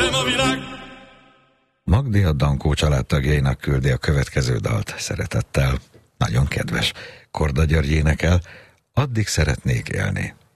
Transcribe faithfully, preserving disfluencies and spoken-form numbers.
nem a világ. Magdi a Dankó családtagjainak küldi a következő dalt szeretettel. Nagyon kedves. Korda György énekel, Addig szeretnék élni.